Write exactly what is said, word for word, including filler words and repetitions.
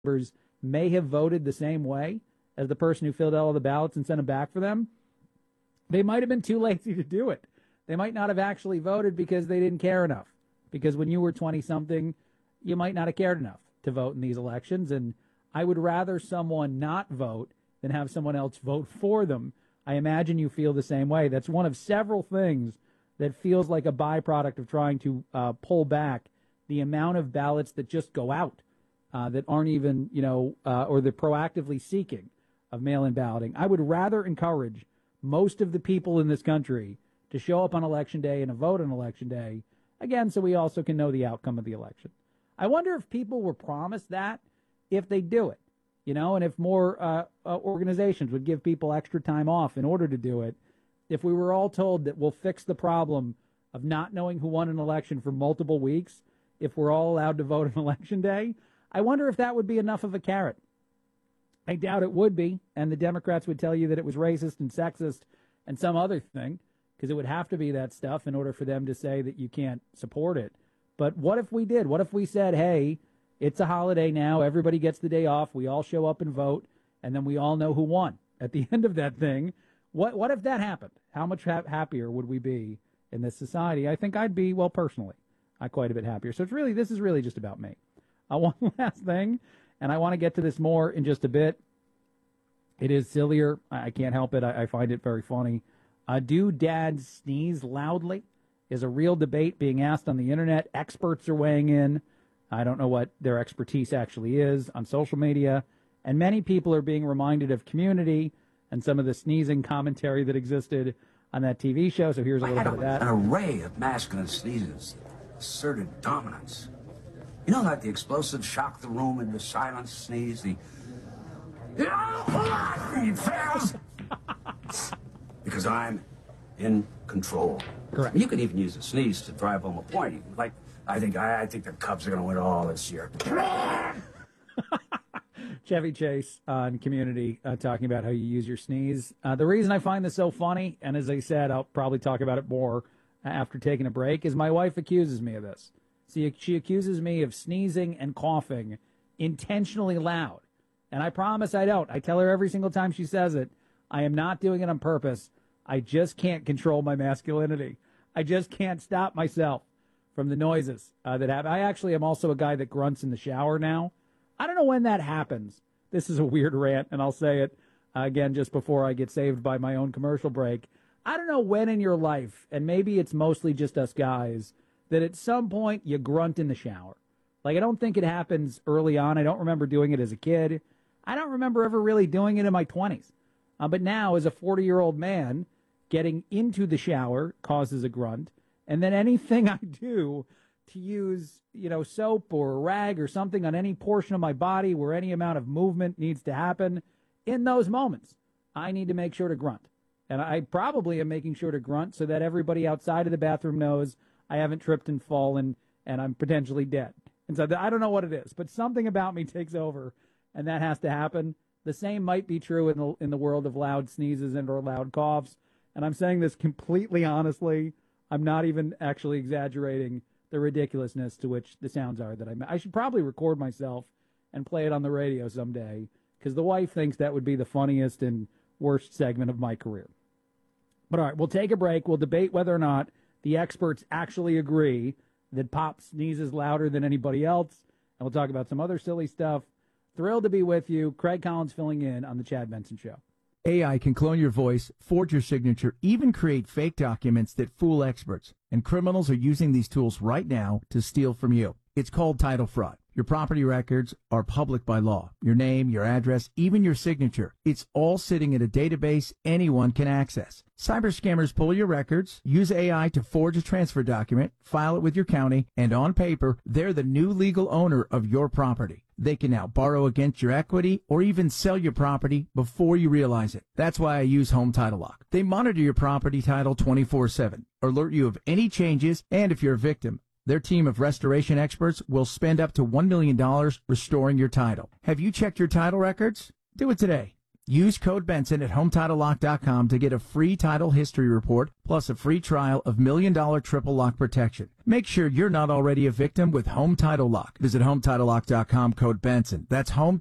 members may have voted the same way as the person who filled out all the ballots and sent them back for them, they might have been too lazy to do it. They might not have actually voted because they didn't care enough. Because when you were twenty-something, you might not have cared enough to vote in these elections. And I would rather someone not vote than have someone else vote for them. I imagine you feel the same way. That's one of several things that feels like a byproduct of trying to uh, pull back the amount of ballots that just go out, uh, that aren't even, you know, uh, or they're proactively seeking of mail-in balloting. I would rather encourage most of the people in this country to show up on Election Day and to vote on Election Day, again, so we also can know the outcome of the election. I wonder if people were promised that, if they do it, you know, and if more uh, uh, organizations would give people extra time off in order to do it. If we were all told that we'll fix the problem of not knowing who won an election for multiple weeks, if we're all allowed to vote on Election Day, I wonder if that would be enough of a carrot. I doubt it would be, and the Democrats would tell you that it was racist and sexist and some other thing, because it would have to be that stuff in order for them to say that you can't support it. But what if we did? What if we said, hey, it's a holiday now, everybody gets the day off, we all show up and vote, and then we all know who won at the end of that thing? What what if that happened? How much ha- happier would we be in this society? I think I'd be, well, personally, I quite a bit happier. So it's really, this is really just about me. Uh, one last thing, and I want to get to this more in just a bit. It is sillier. I, I can't help it. I, I find it very funny. Uh, do dads sneeze loudly? Is a real debate being asked on the internet. Experts are weighing in. I don't know what their expertise actually is on social media. And many people are being reminded of Community and some of the sneezing commentary that existed on that T V show. So here's a little bit of that. An array of masculine sneezes, asserted dominance. You know, like the explosive shock the room into silence sneeze, the it fails because I'm in control. Correct. You can even use a sneeze to drive home a point. Like, I think I, I think the Cubs are going to win it all this year. Chevy Chase on Community uh, talking about how you use your sneeze. Uh, the reason I find this so funny, and as I said, I'll probably talk about it more after taking a break, is my wife accuses me of this. See, she accuses me of sneezing and coughing intentionally loud. And I promise I don't. I tell her every single time she says it, I am not doing it on purpose. I just can't control my masculinity. I just can't stop myself from the noises uh, that happen. I actually am also a guy that grunts in the shower now. I don't know when that happens. This is a weird rant, and I'll say it uh, again just before I get saved by my own commercial break. I don't know when in your life, and maybe it's mostly just us guys, that at some point you grunt in the shower. Like, I don't think it happens early on. I don't remember doing it as a kid. I don't remember ever really doing it in my twenties. Uh, but now, as a forty-year-old man, getting into the shower causes a grunt. And then anything I do to use, you know, soap or a rag or something on any portion of my body where any amount of movement needs to happen, in those moments, I need to make sure to grunt. And I probably am making sure to grunt so that everybody outside of the bathroom knows I haven't tripped and fallen and I'm potentially dead. And so I don't know what it is, but something about me takes over, and that has to happen. The same might be true in the in the world of loud sneezes and or loud coughs. And I'm saying this completely honestly. I'm not even actually exaggerating the ridiculousness to which the sounds are that I I should probably record myself and play it on the radio someday, because the wife thinks that would be the funniest and worst segment of my career. But all right, we'll take a break. We'll debate whether or not the experts actually agree that Pop sneezes louder than anybody else. And we'll talk about some other silly stuff. Thrilled to be with you. Craig Collins filling in on the Chad Benson Show. A I can clone your voice, forge your signature, even create fake documents that fool experts. And criminals are using these tools right now to steal from you. It's called title fraud. Your property records are public by law. Your name, your address, even your signature. It's all sitting in a database anyone can access. Cyber scammers pull your records, use A I to forge a transfer document, file it with your county, and on paper, they're the new legal owner of your property. They can now borrow against your equity or even sell your property before you realize it. That's why I use Home Title Lock. They monitor your property title twenty-four seven, alert you of any changes, and if you're a victim, their team of restoration experts will spend up to one million dollars restoring your title. Have you checked your title records? Do it today. Use code Benson at home title lock dot com to get a free title history report plus a free trial of Million Dollar Triple Lock protection. Make sure you're not already a victim with Home Title Lock. Visit home title lock dot com, code Benson. That's home